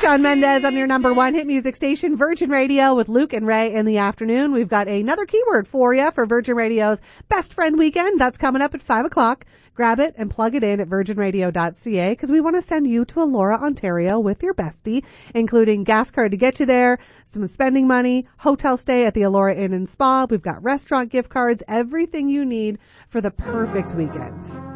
Shawn Mendes on your number one hit music station, Virgin Radio, with Luke and Ray in the afternoon. We've got another keyword for you for Virgin Radio's Best Friend Weekend. That's coming up at 5 o'clock. Grab it and plug it in at virginradio.ca because we want to send you to Elora, Ontario with your bestie, including gas card to get you there, some spending money, hotel stay at the Elora Inn and Spa. We've got restaurant gift cards, everything you need for the perfect weekend.